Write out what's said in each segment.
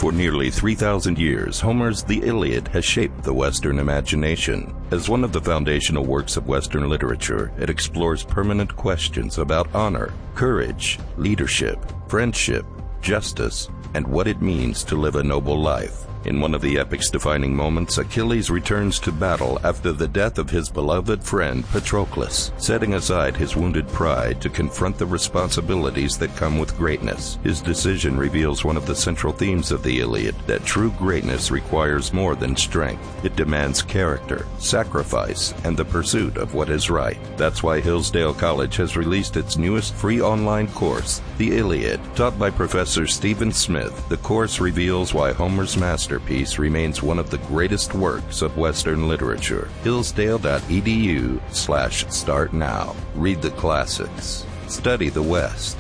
For nearly 3,000 years, Homer's The Iliad has shaped the Western imagination. As one of the foundational works of Western literature, it explores permanent questions about honor, courage, leadership, friendship, justice, and what it means to live a noble life. In one of the epic's defining moments, Achilles returns to battle after the death of his beloved friend Patroclus, setting aside his wounded pride to confront the responsibilities that come with greatness. His decision reveals one of the central themes of the Iliad, that true greatness requires more than strength. It demands character, sacrifice, and the pursuit of what is right. That's why Hillsdale College has released its newest free online course, The Iliad. Taught by Professor Stephen Smith, the course reveals why Homer's masterpiece remains one of the greatest works of Western literature. Hillsdale.edu/start now. Read the classics. Study the West.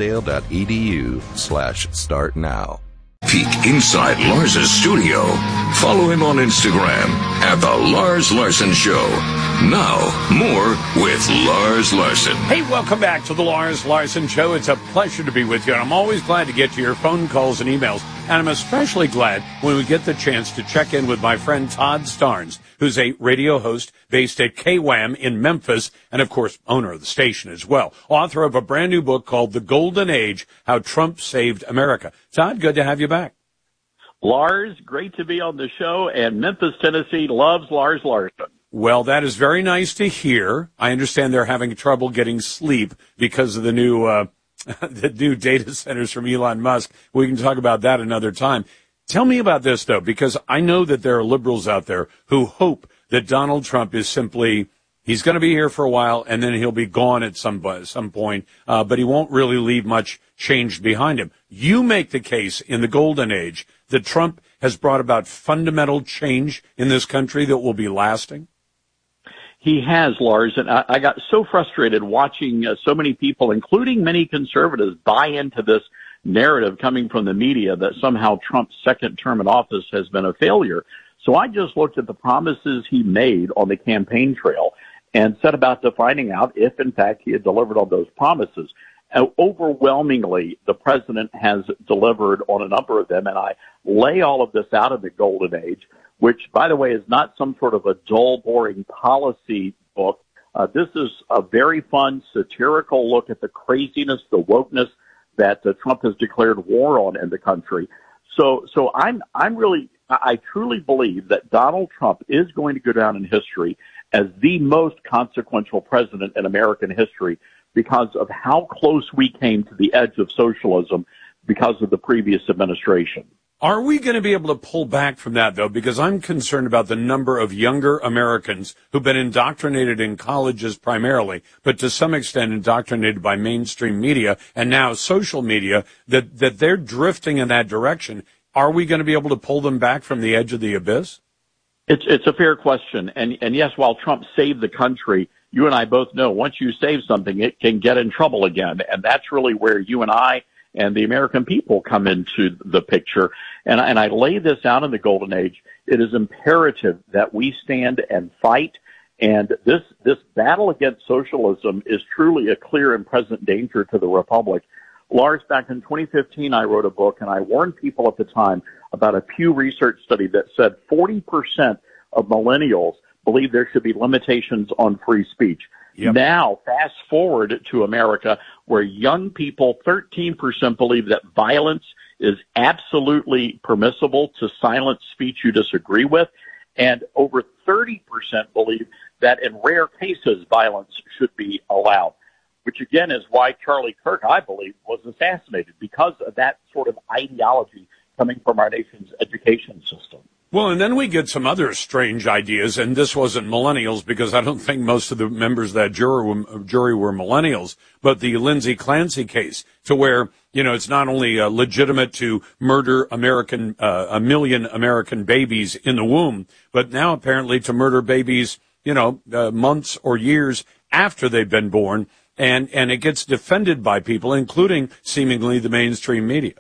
Hillsdale.edu/start now. Peek inside Lars's studio. Follow him on Instagram at The Lars Larson Show. Now, more with Lars Larson. Hey, welcome back to The Lars Larson Show. It's a pleasure to be with you, and I'm always glad to get to your phone calls and emails. And I'm especially glad when we get the chance to check in with my friend Todd Starnes, who's a radio host based at KWAM in Memphis, and of course, owner of the station as well. Author of a brand new book called The Golden Age, How Trump Saved America. Todd, good to have you back. Lars, great to be on the show, and Memphis, Tennessee loves Lars Larson. Well, that is very nice to hear. I understand they're having trouble getting sleep because of the new data centers from Elon Musk. We can talk about that another time. Tell me about this, though, because I know that there are liberals out there who hope that Donald Trump is simply, he's going to be here for a while and then he'll be gone at some point, but he won't really leave much change behind him. You make the case in the golden age that Trump has brought about fundamental change in this country that will be lasting. He has, Lars, and I got so frustrated watching so many people, including many conservatives, buy into this narrative coming from the media that somehow Trump's second term in office has been a failure. So I just looked at the promises he made on the campaign trail and set about to finding out if, in fact, he had delivered on those promises. Overwhelmingly, the president has delivered on a number of them, and I lay all of this out in the golden age, which, by the way, is not some sort of a dull, boring policy book. This is a very fun, satirical look at the craziness, the wokeness that Trump has declared war on in the country. So I truly believe that Donald Trump is going to go down in history as the most consequential president in American history because of how close we came to the edge of socialism because of the previous administration. Are we going to be able to pull back from that, though? Because I'm concerned about the number of younger Americans who've been indoctrinated in colleges primarily, but to some extent indoctrinated by mainstream media and now social media, that they're drifting in that direction. Are we going to be able to pull them back from the edge of the abyss? It's a fair question. And yes, while Trump saved the country, you and I both know once you save something, it can get in trouble again. And that's really where you and I and the American people come into the picture. And I lay this out in the golden age. It is imperative that we stand and fight. And this battle against socialism is truly a clear and present danger to the republic. Lars, back in 2015, I wrote a book, and I warned people at the time about a Pew Research study that said 40% of millennials believe there should be limitations on free speech. Yep. Now, fast forward to America, where young people, 13% believe that violence is absolutely permissible to silence speech you disagree with, and over 30% believe that in rare cases violence should be allowed, which again is why Charlie Kirk, I believe, was assassinated, because of that sort of ideology coming from our nation's education system. Well, and then we get some other strange ideas, and this wasn't millennials because I don't think most of the members of that jury were millennials, but the Lindsay Clancy case, to where, you know, it's not only legitimate to murder a million American babies in the womb, but now apparently to murder babies, months or years after they've been born, and it gets defended by people, including seemingly the mainstream media.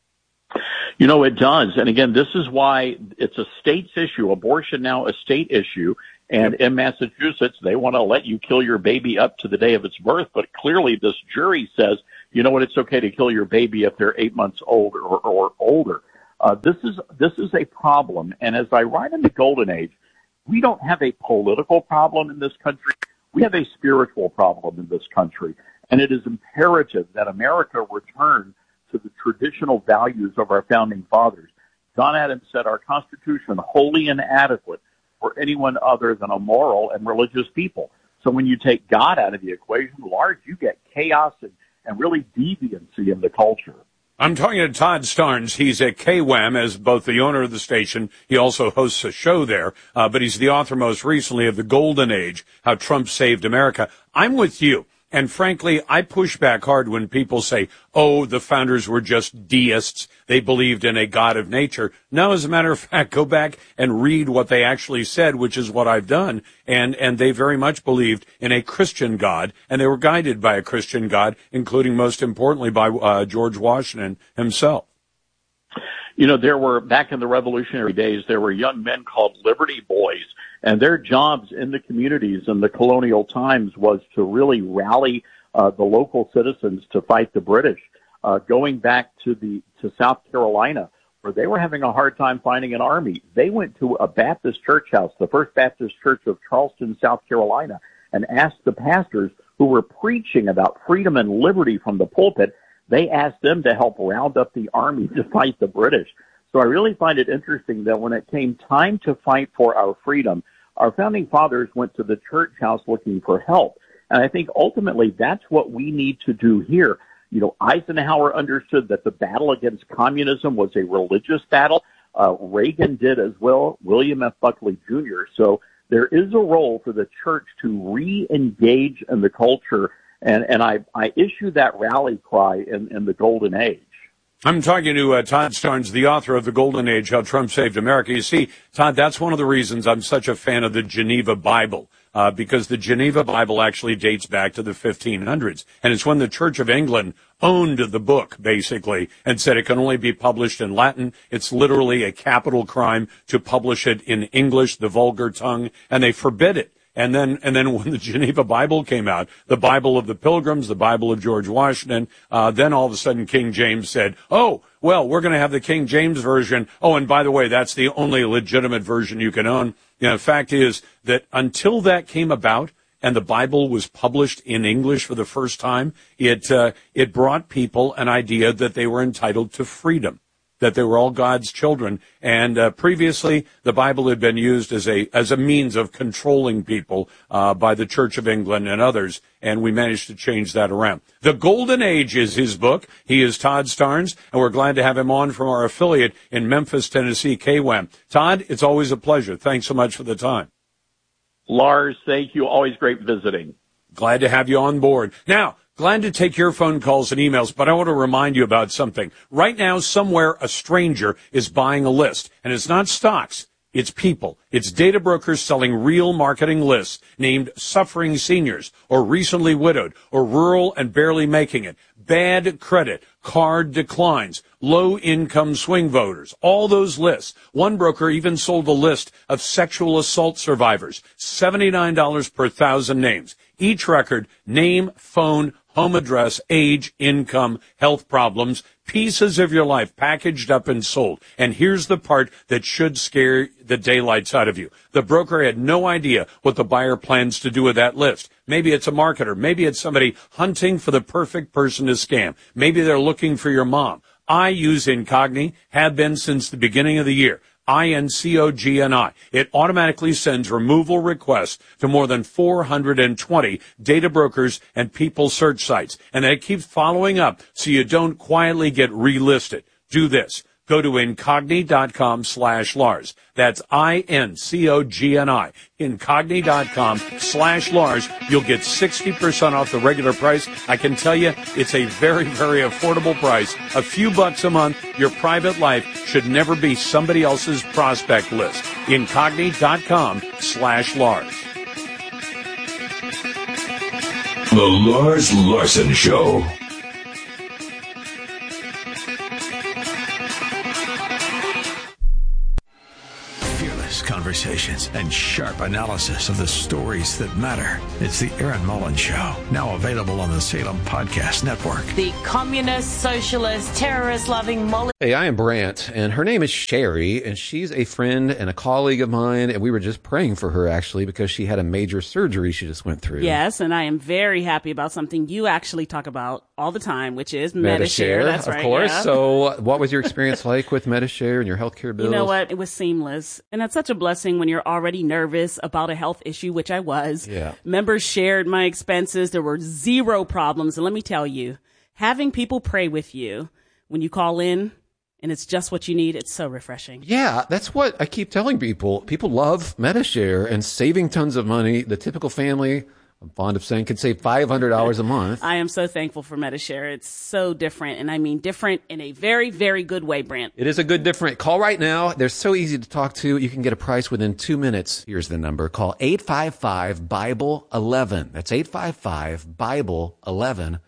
You know, it does. And again, this is why it's a state's issue. Abortion now a state issue. And in Massachusetts, they want to let you kill your baby up to the day of its birth. But clearly this jury says, you know what, it's okay to kill your baby if they're 8 months old or older. This is a problem. And as I write in the Golden Age, we don't have a political problem in this country. We have a spiritual problem in this country. And it is imperative that America return to the traditional values of our founding fathers. John Adams said our Constitution wholly inadequate for anyone other than a moral and religious people. So when you take God out of the equation, Lars, you get chaos and really deviancy in the culture. I'm talking to Todd Starnes. He's at KWAM as both the owner of the station. He also hosts a show there, but he's the author most recently of The Golden Age, How Trump Saved America. I'm with you. And frankly, I push back hard when people say, oh, the founders were just deists. They believed in a God of nature. No, as a matter of fact, go back and read what they actually said, which is what I've done. And they very much believed in a Christian God, and they were guided by a Christian God, including most importantly by George Washington himself. You know, there were, back in the Revolutionary days, there were young men called Liberty Boys, and their jobs in the communities in the colonial times was to really rally the local citizens to fight the British. Going back to South Carolina, where they were having a hard time finding an army, they went to a Baptist church house, the First Baptist Church of Charleston, South Carolina, and asked the pastors who were preaching about freedom and liberty from the pulpit. They asked them to help round up the army to fight the British. So I really find it interesting that when it came time to fight for our freedom, our founding fathers went to the church house looking for help. And I think ultimately that's what we need to do here. You know, Eisenhower understood that the battle against communism was a religious battle. Reagan did as well, William F. Buckley Jr. So there is a role for the church to re-engage in the culture. And I issue that rally cry in the Golden Age. I'm talking to Todd Starnes, the author of The Golden Age, How Trump Saved America. You see, Todd, that's one of the reasons I'm such a fan of the Geneva Bible, because the Geneva Bible actually dates back to the 1500s. And it's when the Church of England owned the book, basically, and said it can only be published in Latin. It's literally a capital crime to publish it in English, the vulgar tongue, and they forbid it. And then when the Geneva Bible came out, the Bible of the Pilgrims, the Bible of George Washington, then all of a sudden King James said, oh, well, we're going to have the King James version. Oh, and by the way, that's the only legitimate version you can own. You know, the fact is that until that came about and the Bible was published in English for the first time, it brought people an idea that they were entitled to freedom, that they were all God's children. And previously, the Bible had been used as a means of controlling people by the Church of England and others, and we managed to change that around. The Golden Age is his book. He is Todd Starnes, and we're glad to have him on from our affiliate in Memphis, Tennessee, KWAM. Todd, it's always a pleasure. Thanks so much for the time. Lars, thank you. Always great visiting. Glad to have you on board. Now, glad to take your phone calls and emails, but I want to remind you about something. Right now, somewhere, a stranger is buying a list, and it's not stocks. It's people. It's data brokers selling real marketing lists named Suffering Seniors, or Recently Widowed, or Rural and Barely Making It, Bad Credit, Card Declines, Low-Income Swing Voters, all those lists. One broker even sold a list of sexual assault survivors, $79 per 1,000 names. Each record, name, phone, home address, age, income, health problems, pieces of your life packaged up and sold. And here's the part that should scare the daylights out of you. The broker had no idea what the buyer plans to do with that list. Maybe it's a marketer. Maybe it's somebody hunting for the perfect person to scam. Maybe they're looking for your mom. I use Incogni, have been since the beginning of the year. INCOGNI. It automatically sends removal requests to more than 420 data brokers and people search sites. And it keeps following up so you don't quietly get relisted. Do this. Go to Incogni.com/Lars. That's INCOGNI. Incogni.com/Lars. You'll get 60% off the regular price. I can tell you it's a very, very affordable price. A few bucks a month. Your private life should never be somebody else's prospect list. Incogni.com/Lars. The Lars Larson Show. conversations and sharp analysis of the stories that matter. It's the Aaron Mullins Show, now available on the Salem Podcast Network. The communist, socialist, terrorist-loving Mullins. Hey, I am Brant, and her name is Sherry, and she's a friend and a colleague of mine, and we were just praying for her, actually, because she had a major surgery she just went through. Yes, and I am very happy about something you actually talk about all the time, which is Medi-Share. That's right. Of course. Yeah. So what was your experience like with Medi-Share and your healthcare bills? You know what? It was seamless. And that's such a blessing when you're already nervous about a health issue, which I was. Yeah. Members shared my expenses. There were zero problems. And let me tell you, having people pray with you when you call in and it's just what you need, it's so refreshing. Yeah, that's what I keep telling people. People love Medi-Share and saving tons of money. The typical family, I'm fond of saying, could save $500 a month. I am so thankful for Medi-Share. It's so different, and I mean different in a very, very good way, Brant. It is a good different. Call right now. They're so easy to talk to. You can get a price within 2 minutes. Here's the number. Call 855-BIBLE-11. That's 855-BIBLE-11.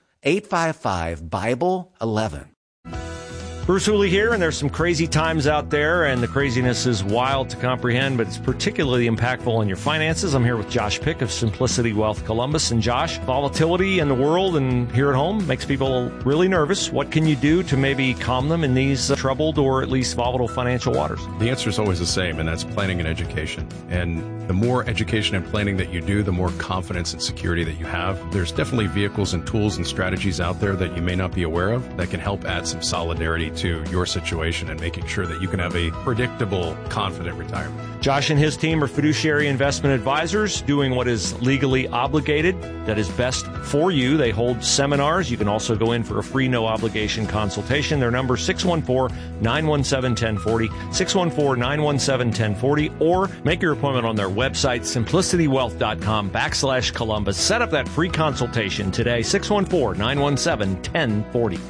855-BIBLE-11. Bruce Hooley here, and there's some crazy times out there, and the craziness is wild to comprehend, but it's particularly impactful on your finances. I'm here with Josh Pick of Simplicity Wealth Columbus. And Josh, volatility in the world and here at home makes people really nervous. What can you do to maybe calm them in these troubled or at least volatile financial waters? The answer is always the same, and that's planning and education. And the more education and planning that you do, the more confidence and security that you have. There's definitely vehicles and tools and strategies out there that you may not be aware of that can help add some solidarity to your situation and making sure that you can have a predictable, confident retirement. Josh and his team are fiduciary investment advisors doing what is legally obligated, that is best for you. They hold seminars. You can also go in for a free, no-obligation consultation. Their number is 614-917-1040, 614-917-1040, or make your appointment on their website, simplicitywealth.com/Columbus. Set up that free consultation today, 614-917-1040.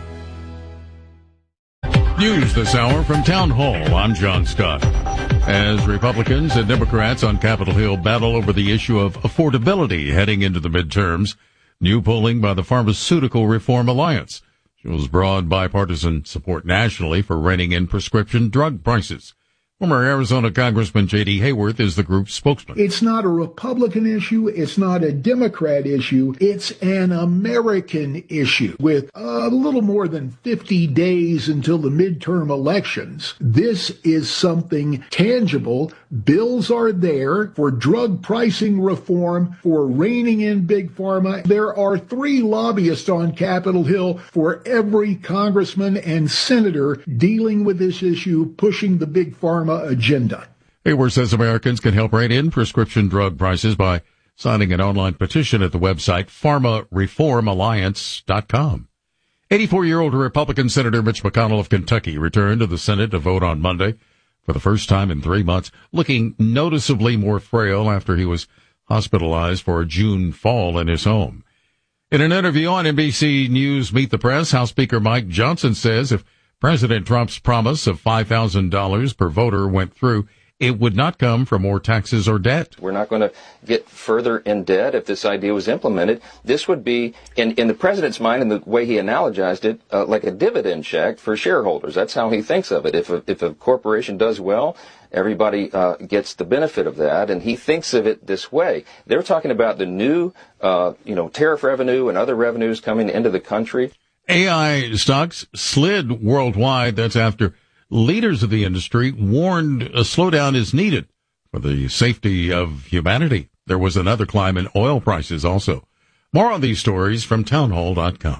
News this hour from Town Hall. I'm John Scott. As Republicans and Democrats on Capitol Hill battle over the issue of affordability heading into the midterms, new polling by the Pharmaceutical Reform Alliance shows broad bipartisan support nationally for reining in prescription drug prices. Former Arizona Congressman J.D. Hayworth is the group's spokesman. It's not a Republican issue. It's not a Democrat issue. It's an American issue. With a little more than 50 days until the midterm elections, this is something tangible. Bills are there for drug pricing reform, for reining in Big Pharma. There are 3 lobbyists on Capitol Hill for every congressman and senator dealing with this issue, pushing the Big Pharma agenda. Hayworth says Americans can help rein in prescription drug prices by signing an online petition at the website pharmareformalliance.com. 84-year-old Republican Senator Mitch McConnell of Kentucky returned to the Senate to vote on Monday for the first time in 3 months, looking noticeably more frail after he was hospitalized for a June fall in his home. In an interview on NBC News Meet the Press, House Speaker Mike Johnson says if President Trump's promise of $5,000 per voter went through, it would not come from more taxes or debt. We're not going to get further in debt if this idea was implemented. This would be, in the president's mind, and the way he analogized it, like a dividend check for shareholders. That's how he thinks of it. If a corporation does well, everybody gets the benefit of that, and he thinks of it this way. They're talking about the new, tariff revenue and other revenues coming into the country. AI stocks slid worldwide. That's after leaders of the industry warned a slowdown is needed for the safety of humanity. There was another climb in oil prices also. More on these stories from townhall.com.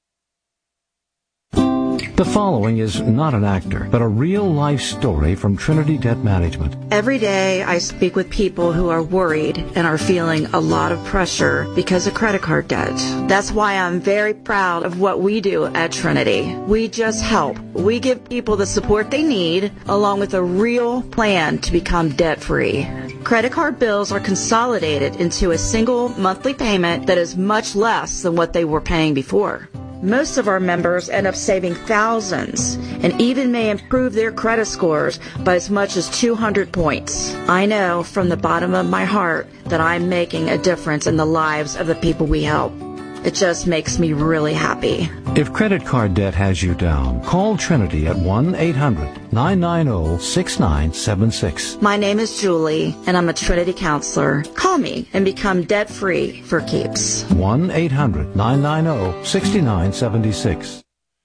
The following is not an actor, but a real-life story from Trinity Debt Management. Every day I speak with people who are worried and are feeling a lot of pressure because of credit card debt. That's why I'm very proud of what we do at Trinity. We just help. We give people the support they need, along with a real plan to become debt-free. Credit card bills are consolidated into a single monthly payment that is much less than what they were paying before. Most of our members end up saving thousands and even may improve their credit scores by as much as 200 points. I know from the bottom of my heart that I'm making a difference in the lives of the people we help. It just makes me really happy. If credit card debt has you down, call Trinity at 1-800-990-6976. My name is Julie, and I'm a Trinity counselor. Call me and become debt-free for keeps. 1-800-990-6976.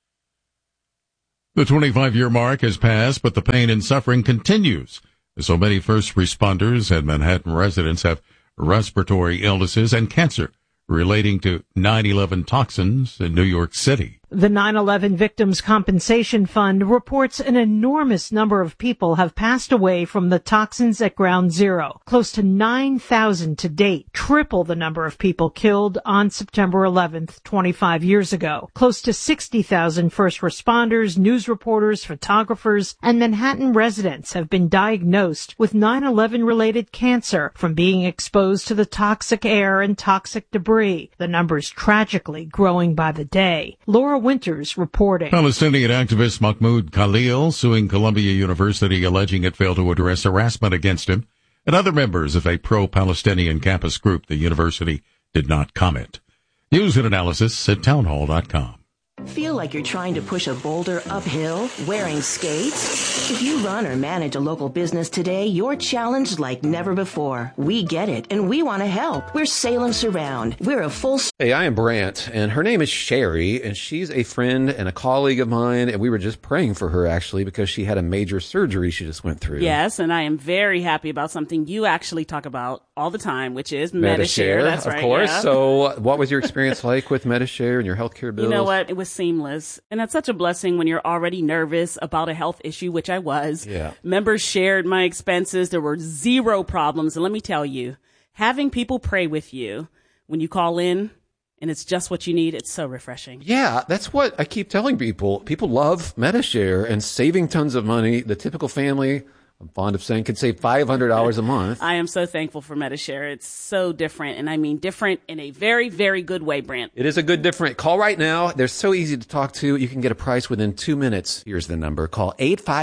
The 25-year mark has passed, but the pain and suffering continues. So many first responders and Manhattan residents have respiratory illnesses and cancer relating to 9/11 toxins in New York City. The 9/11 Victims Compensation Fund reports an enormous number of people have passed away from the toxins at Ground Zero, close to 9,000 to date, triple the number of people killed on September 11th, 25 years ago. Close to 60,000 first responders, news reporters, photographers, and Manhattan residents have been diagnosed with 9/11-related cancer from being exposed to the toxic air and toxic debris, the numbers tragically growing by the day. Laura Winters reporting. Palestinian activist Mahmoud Khalil suing Columbia University, alleging it failed to address harassment against him and other members of a pro-Palestinian campus group. The university did not comment. News and analysis at townhall.com. Feel like you're trying to push a boulder uphill wearing skates? If you run or manage a local business today, you're challenged like never before. We get it, and we want to help. We're Salem Surround. We're a full... Hey, I am Brant, and her name is Sherry, and she's a friend and a colleague of mine, and we were just praying for her, actually, because she had a major surgery she just went through. Yes, and I am very happy about something you actually talk about all the time, which is Medi-Share. That's right. Of course. Yeah. So what was your experience like with Medi-Share and your healthcare bills? You know what? It was seamless. And that's such a blessing when you're already nervous about a health issue, which I was. Yeah. Members shared my expenses. There were zero problems. And let me tell you, having people pray with you when you call in and it's just what you need, it's so refreshing. Yeah, that's what I keep telling people. People love Medi-Share and saving tons of money. The typical family, I'm fond of saying, could save $500 a month. I am so thankful for Medi-Share. It's so different, and I mean different in a very, very good way, Brant. It is a good different. Call right now. They're so easy to talk to. You can get a price within 2 minutes. Here's the number. Call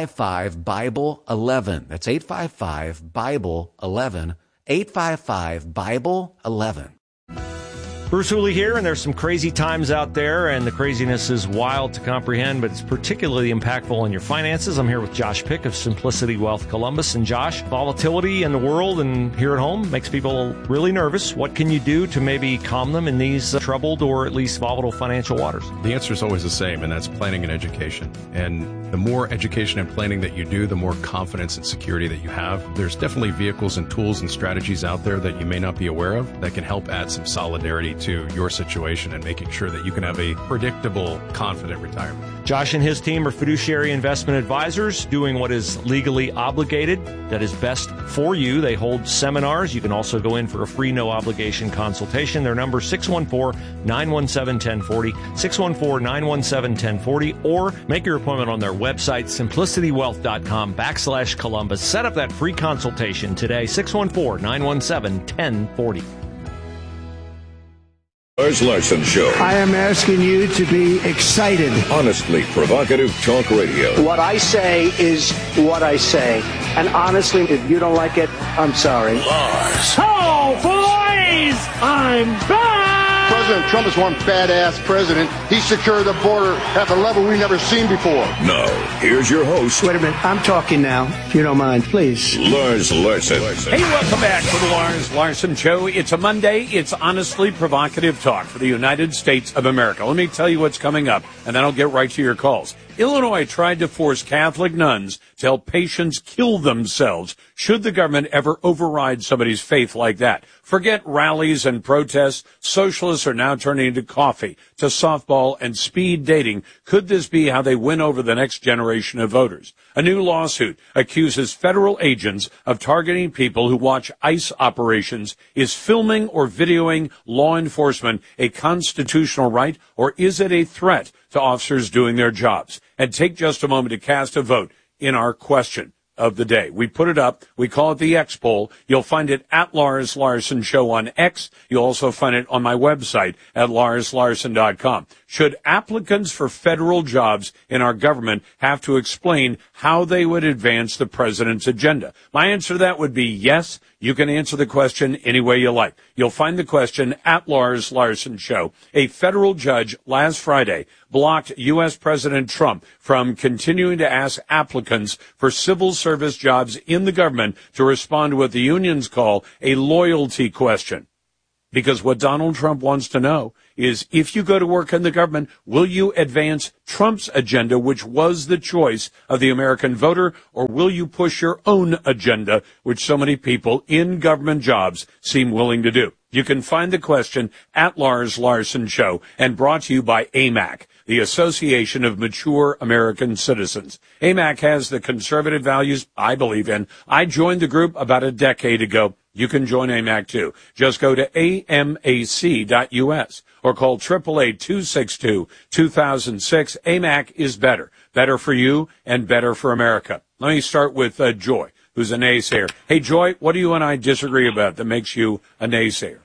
855-BIBLE-11. That's 855-BIBLE-11. 855-BIBLE-11. Bruce Hooley here, and there's some crazy times out there, and the craziness is wild to comprehend, but it's particularly impactful on your finances. I'm here with Josh Pick of Simplicity Wealth Columbus. And Josh, volatility in the world and here at home makes people really nervous. What can you do to maybe calm them in these troubled or at least volatile financial waters? The answer is always the same, and that's planning and education. And the more education and planning that you do, the more confidence and security that you have. There's definitely vehicles and tools and strategies out there that you may not be aware of that can help add some solidarity to your situation and making sure that you can have a predictable, confident retirement. Josh and his team are fiduciary investment advisors doing what is legally obligated, that is best for you. They hold seminars. You can also go in for a free, no-obligation consultation. Their number, 614-917-1040, 614-917-1040, or make your appointment on their website, simplicitywealth.com/Columbus. Set up that free consultation today, 614-917-1040. Lars Larson Show. I am asking you to be excited. Honestly provocative talk radio. What I say is what I say. And honestly, if you don't like it, I'm sorry. Lars. Oh, boys! I'm back! President Trump is one badass president. He secured the border at a level we've never seen before. Now, here's your host. Wait a minute. I'm talking now, if you don't mind, please. Lars Larson. Hey, welcome back to the Lars Larson Show. It's a Monday. It's honestly provocative talk for the United States of America. Let me tell you what's coming up, and then I'll get right to your calls. Illinois tried to force Catholic nuns to help patients kill themselves. Should the government ever override somebody's faith like that? Forget rallies and protests. Socialists are now turning into coffee, to softball and speed dating. Could this be how they win over the next generation of voters? A new lawsuit accuses federal agents of targeting people who watch ICE operations. Is filming or videoing law enforcement a constitutional right, or is it a threat to officers doing their jobs? And take just a moment to cast a vote in our question of the day. We put it up. We call it the X poll. You'll find it at Lars Larson Show on X. You'll also find it on my website at larslarson.com. Should applicants for federal jobs in our government have to explain how they would advance the president's agenda? My answer to that would be yes. You can answer the question any way you like. You'll find the question at Lars Larson Show. A federal judge last Friday blocked U.S. President Trump from continuing to ask applicants for civil service jobs in the government to respond to what the unions call a loyalty question. Because what Donald Trump wants to know is, if you go to work in the government, will you advance Trump's agenda, which was the choice of the American voter, or will you push your own agenda, which so many people in government jobs seem willing to do? You can find the question at Lars Larson Show, and brought to you by AMAC, the Association of Mature American Citizens. AMAC has the conservative values I believe in. I joined the group about a decade ago. You can join AMAC too. Just go to amac.us or call 888-262-2006. AMAC is better. Better for you and better for America. Let me start with Joy, who's a naysayer. Hey, Joy, what do you and I disagree about that makes you a naysayer?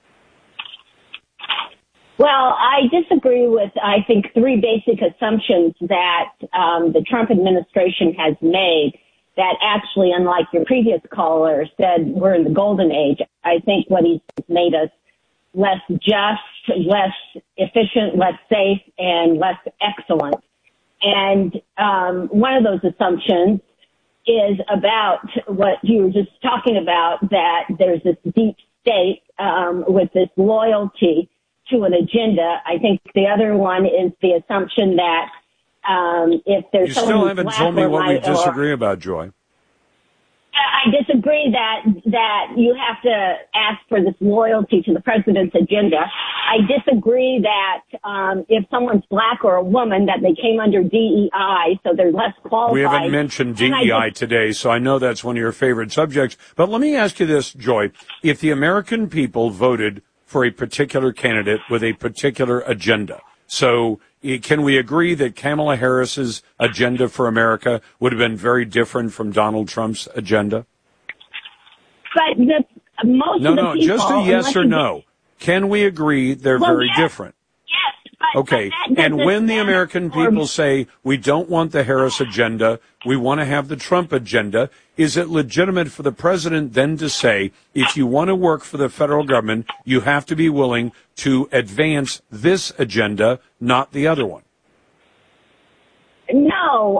Well, I disagree with, I think, three basic assumptions that the Trump administration has made that actually, unlike your previous caller, said we're in the golden age. I think what he's made us less just, less efficient, less safe, and less excellent. And one of those assumptions is about what you were just talking about, that there's this deep state with this loyalty to an agenda. I think the other one is the assumption that if there's you still haven't told me what we disagree about, Joy. I disagree that you have to ask for this loyalty to the president's agenda. I disagree that if someone's black or a woman, that they came under DEI, so they're less qualified. We haven't mentioned DEI today, so I know that's one of your favorite subjects. But let me ask you this, Joy. If the American people voted for a particular candidate with a particular agenda, so can we agree that Kamala Harris's agenda for America would have been very different from Donald Trump's agenda? But most of the people... Just a yes or no. Can we agree they're very different? Yes. Okay. And when the American people say we don't want the Harris agenda, we want to have the Trump agenda, is it legitimate for the president then to say, if you want to work for the federal government, you have to be willing to advance this agenda, not the other one? No,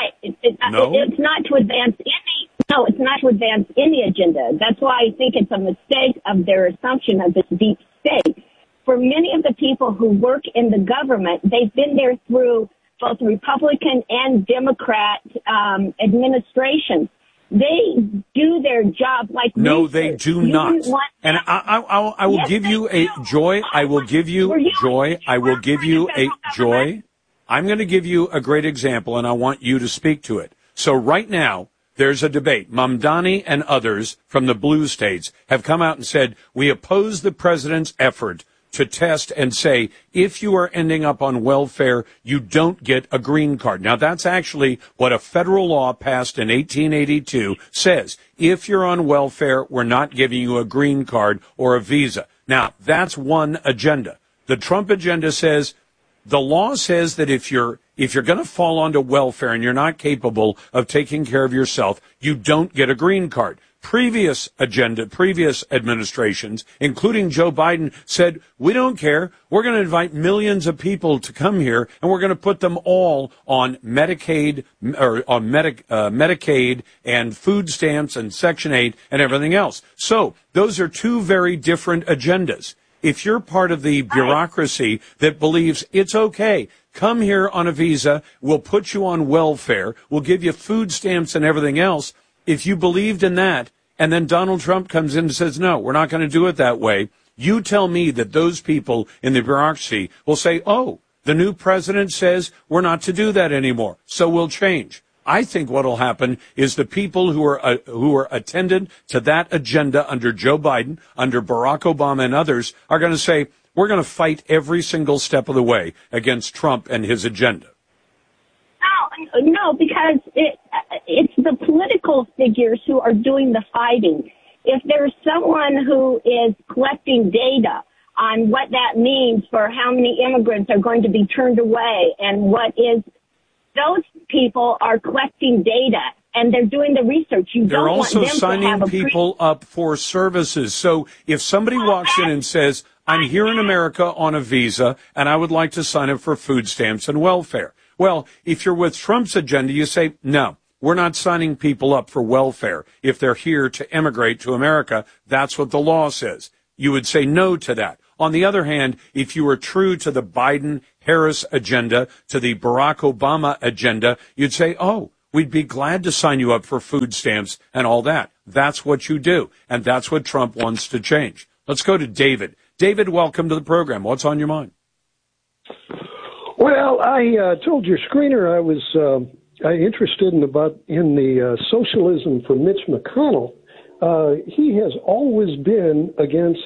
it's not to advance any. No, it's not to advance any agenda. That's why I think it's a mistake of their assumption of this deep state. For many of the people who work in the government, they've been there through both Republican and Democrat administrations. They do their job like no, they do not. And I will give you a Joy. I will give you Joy. I will give you a Joy. I'm going to give you a great example, and I want you to speak to it. So right now, there's a debate. Mamdani and others from the blue states have come out and said, we oppose the president's effort to test and say, if you are ending up on welfare, you don't get a green card. Now, that's actually what a federal law passed in 1882 says. If you're on welfare, we're not giving you a green card or a visa. Now, that's one agenda. The Trump agenda says, the law says that if you're going to fall onto welfare and you're not capable of taking care of yourself, you don't get a green card. Previous administrations, including Joe Biden, said, we don't care. We're going to invite millions of people to come here, and we're going to put them all on Medicaid or on Medicaid and food stamps and Section 8 and everything else. So those are two very different agendas. If you're part of the bureaucracy that believes it's okay, come here on a visa, we'll put you on welfare, we'll give you food stamps and everything else. If you believed in that, and then Donald Trump comes in and says, no, we're not going to do it that way, you tell me that those people in the bureaucracy will say, oh, the new president says we're not to do that anymore, so we'll change. I think what will happen is the people who are attendant to that agenda under Joe Biden, under Barack Obama and others are going to say, we're going to fight every single step of the way against Trump and his agenda. No, because it's the political figures who are doing the fighting. If there's someone who is collecting data, on what that means for how many immigrants are going to be turned away and what is, those people are collecting data and they're doing the research. They're also signing people up for services. So if somebody walks in and says, I'm here in America on a visa and I would like to sign up for food stamps and welfare. Well, if you're with Trump's agenda, you say, no, we're not signing people up for welfare. If they're here to immigrate to America, that's what the law says. You would say no to that. On the other hand, if you were true to the Biden-Harris agenda, to the Barack Obama agenda, you'd say, oh, we'd be glad to sign you up for food stamps and all that. That's what you do, and that's what Trump wants to change. Let's go to David. David, welcome to the program. What's on your mind? Well, I told your screener I was interested in the socialism for Mitch McConnell. He has always been against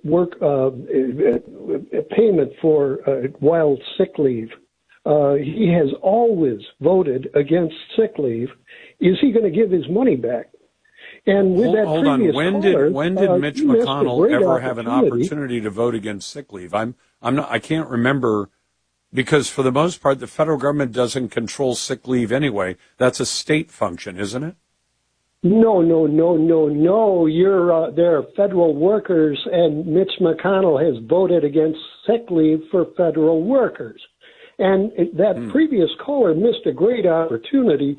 payment for wild sick leave. He has always voted against sick leave. Is he going to give his money back? And with that hold on. When did Mitch McConnell ever have an opportunity to vote against sick leave? I can't remember, because for the most part, the federal government doesn't control sick leave anyway. That's a state function, isn't it? No. They're federal workers, and Mitch McConnell has voted against sick leave for federal workers. And that previous caller missed a great opportunity.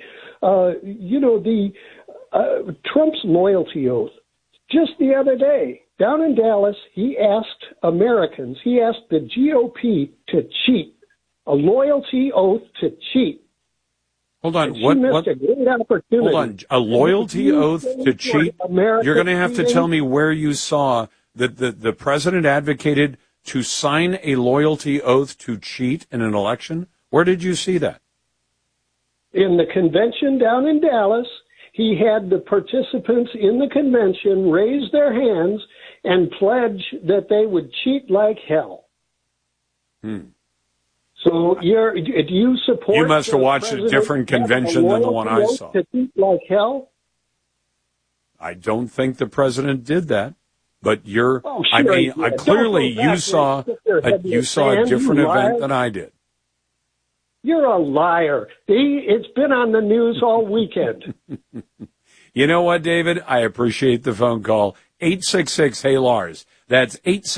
Trump's loyalty oath. Just the other day, down in Dallas, he asked the GOP to cheat. A loyalty oath to cheat. Hold on. What? Hold on. A loyalty oath to cheat? You're going to have to tell me where you saw that the president advocated to sign a loyalty oath to cheat in an election. Where did you see that? In the convention down in Dallas, he had the participants in the convention raise their hands and pledge that they would cheat like hell. So do you support? You must have watched a different convention than the one I saw. To cheat like hell? I don't think the president did that, but you saw a different event than I did. You're a liar. It's been on the news all weekend. You know what, David? I appreciate the phone call. 866-HEY-LARS. That's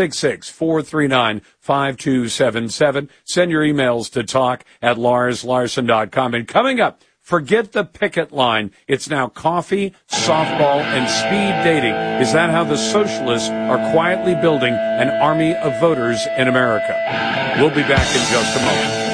866-439-5277. Send your emails to talk@LarsLarson.com. And coming up, forget the picket line. It's now coffee, softball, and speed dating. Is that how the socialists are quietly building an army of voters in America? We'll be back in just a moment.